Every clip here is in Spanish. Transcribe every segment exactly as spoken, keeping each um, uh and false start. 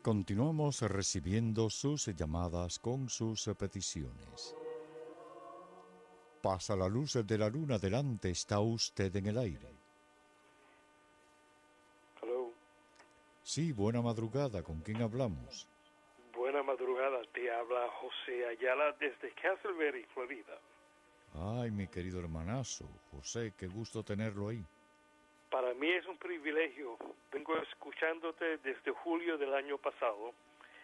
Continuamos recibiendo sus llamadas con sus peticiones. Pasa la luz de la luna delante, está usted en el aire. Hello. Sí, buena madrugada, ¿con quién hablamos? Buena madrugada, te habla José Ayala desde Castleberry, Florida. Ay, mi querido hermanazo, José, qué gusto tenerlo ahí. Para mí es un privilegio. Vengo escuchándote desde julio del año pasado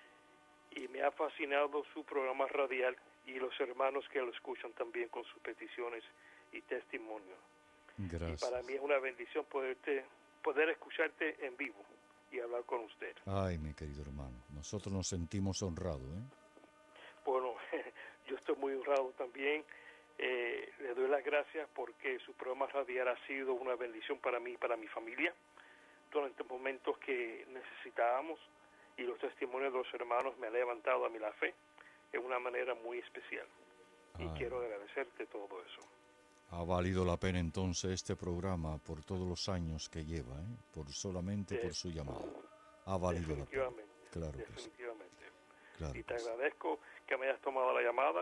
y me ha fascinado su programa radial y los hermanos que lo escuchan también con sus peticiones y testimonios. Gracias. Y para mí es una bendición poderte, poder escucharte en vivo y hablar con usted. Ay, mi querido hermano, nosotros nos sentimos honrados, ¿eh? Bueno, yo estoy muy honrado también. Eh, le doy las gracias porque su programa radial ha sido una bendición para mí y para mi familia durante momentos que necesitábamos, y los testimonios de los hermanos me han levantado a mí la fe en una manera muy especial. Y Ay, quiero agradecerte todo eso. ha valido la pena entonces este programa por todos los años que lleva, ¿eh? Por solamente De, por su llamada. Ha valido la pena. Definitivamente. Claro que sí. Definitivamente. Claro Y que te sí. agradezco que me hayas tomado la llamada.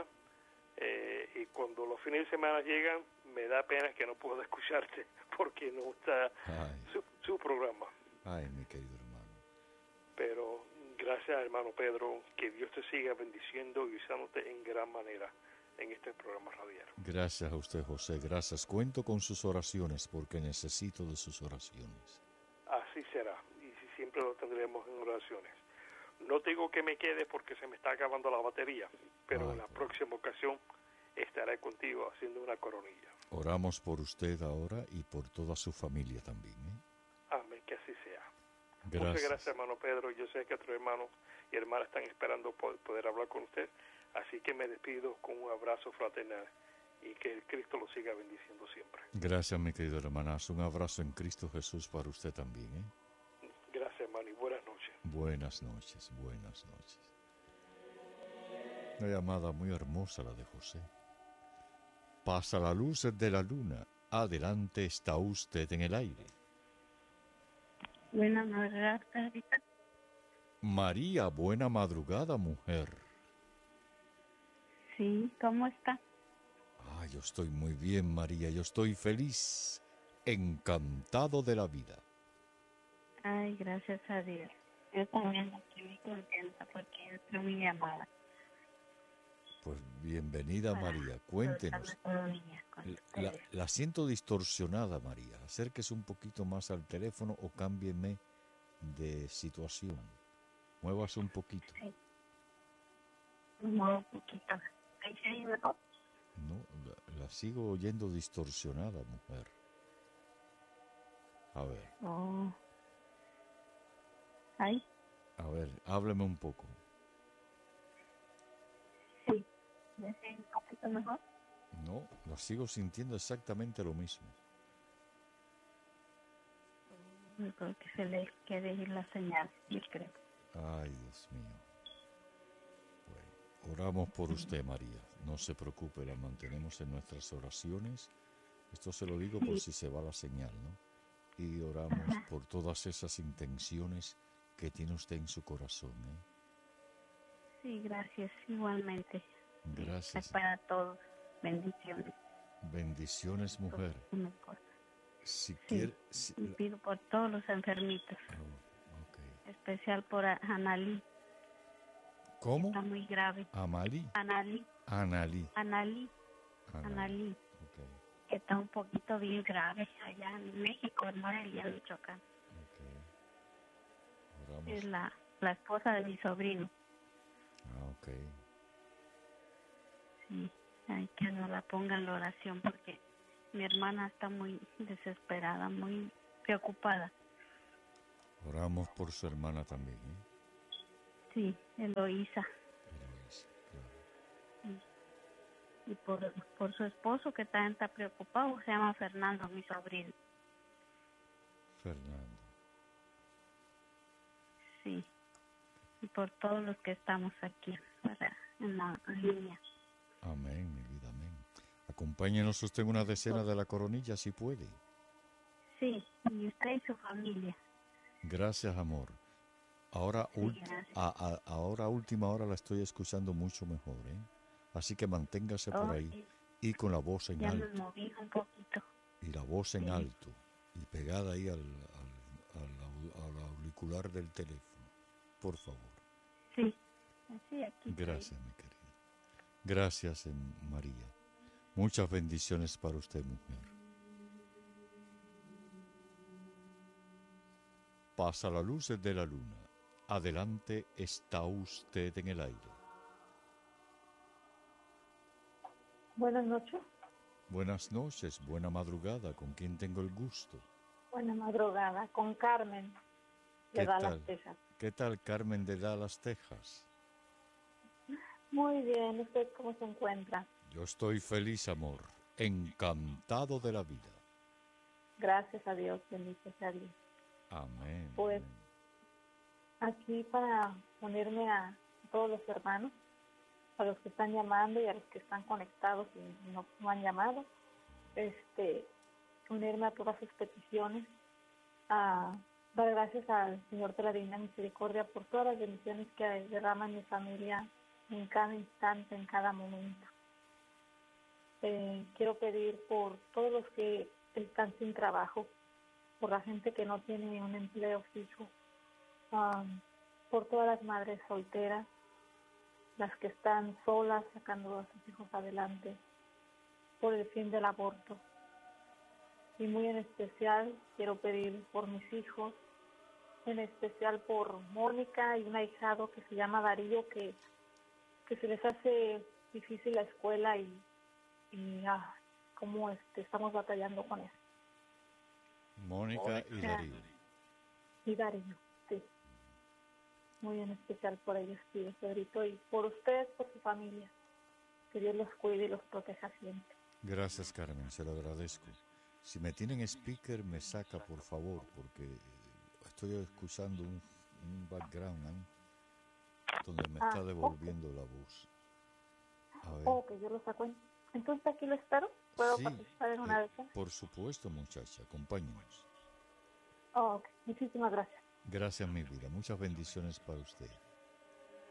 Eh, y cuando los fines de semana llegan, me da pena que no pueda escucharte porque no está su, su programa. Ay, mi querido hermano. Pero gracias, hermano Pedro, que Dios te siga bendiciendo y usándote en gran manera en este programa radial. Gracias a usted, José, gracias. Cuento con sus oraciones porque necesito de sus oraciones. Así será, y siempre lo tendremos en oraciones. No te digo que me quede porque se me está acabando la batería, pero Ay, en la bueno. próxima ocasión estaré contigo haciendo una coronilla. Oramos por usted ahora y por toda su familia también, ¿eh? Amén, que así sea. Gracias. Muchas gracias, hermano Pedro. Yo sé que otros hermanos y hermanas están esperando poder hablar con usted, así que me despido con un abrazo fraternal y que el Cristo lo siga bendiciendo siempre. Gracias, mi querido hermanazo. Un abrazo en Cristo Jesús para usted también, ¿eh? Gracias, hermano, y buenas noches. Buenas noches, buenas noches. Una llamada muy hermosa la de José. Pasa la luz de la luna. Adelante, está usted en el aire. Buenas madrugadas, Carita. María, buena madrugada, mujer. Sí, ¿cómo está? Ah, yo estoy muy bien, María. Yo estoy feliz, encantado de la vida. Ay, gracias a Dios. Yo también estoy muy contenta porque entró mi llamada. Pues bienvenida, María. Cuéntenos. La, la siento distorsionada, María. Acérquese un poquito más al teléfono o cámbieme de situación. Muévase un poquito. Sí. No, un poquito. ¿Ahí se oye mejor? No, la, la sigo oyendo distorsionada, mujer. A ver. Oh. ¿Ahí? A ver, hábleme un poco. Sí. ¿Ya se oye un poquito mejor? No, la sigo sintiendo exactamente lo mismo. Yo creo que se le quiere ir la señal, yo creo. Ay, Dios mío. Bueno, oramos por usted, María. No se preocupe, la mantenemos en nuestras oraciones. Esto se lo digo por si se va la señal, ¿no? Y oramos Ajá. por todas esas intenciones que tiene usted en su corazón, ¿eh? Sí, gracias, igualmente. Gracias. Para todos, bendiciones. Bendiciones, mujer. Si sí, quiere, si... y pido por todos los enfermitos. Oh, okay. Especial por Analí. ¿Cómo? Está muy grave. ¿Amalí? Analí. Analí. Analí. Analí. Okay. Que está un poquito bien grave allá en México, en Morelia, Michoacán. Okay. Oramos. Es la, la esposa de mi sobrino. Ah, ok. Sí, hay que no la ponga en la oración porque mi hermana está muy desesperada, muy preocupada. Oramos por su hermana también, ¿eh? Sí, Eloísa. Eloísa, claro. Sí. Y por, por su esposo que también está preocupado, se llama Fernando, mi sobrino. Fernando. Sí. Y por todos los que estamos aquí, ¿verdad? En la línea. Amén, mi vida, amén. Acompáñenos usted en una decena de la coronilla, si puede. Sí, y usted y su familia. Gracias, amor. Ahora, Sí, ult- gracias. a, a- ahora a última hora la estoy escuchando mucho mejor, ¿eh? Así que manténgase por Oh, ahí sí, y con la voz en ya me alto, moví un poquito. y la voz en Sí, alto, y pegada ahí al, al, al au- al auricular del teléfono, por favor. sí, sí, aquí estoy. Gracias, mi querida. Gracias, em, María. Muchas bendiciones para usted, mujer. Pasa la luz de la luna. Adelante está usted en el aire. Buenas noches. Buenas noches, buena madrugada. ¿Con quién tengo el gusto? Buena madrugada. Con Carmen de ¿Qué Dallas, tal? Texas. ¿Qué tal, Carmen de Dallas, Texas? Muy bien. ¿Usted cómo se encuentra? Yo estoy feliz, amor. Encantado de la vida. Gracias a Dios. Bendito sea Dios. Amén. Pues amén. aquí para unirme a todos los hermanos, a los que están llamando y a los que están conectados y no, no han llamado, este, unirme a todas sus peticiones, a dar gracias al Señor de la Divina Misericordia por todas las bendiciones que derrama en mi familia en cada instante, en cada momento. Eh, quiero pedir por todos los que están sin trabajo, por la gente que no tiene un empleo fijo, um, por todas las madres solteras, las que están solas sacando a sus hijos adelante, por el fin del aborto. Y muy en especial quiero pedir por mis hijos, en especial por Mónica y un ahijado que se llama Darío, que, que se les hace difícil la escuela y, y ah, cómo este, estamos batallando con eso. Mónica y Darío. Y Darío, sí. Muy en especial por ellos, pido, Pedrito, y por ustedes, por su familia. Que Dios los cuide y los proteja siempre. Gracias, Carmen, se lo agradezco. Si me tienen speaker, me saca, por favor, porque estoy escuchando un, un background ahí, donde me Ah, está devolviendo la voz. A ver. Oh, que yo lo saco. en- Entonces aquí lo espero. ¿Puedo Sí, participar en una eh, de esas? por supuesto, muchacha, acompáñenos. Oh, ok. Muchísimas gracias. Gracias, mi vida. Muchas bendiciones para usted.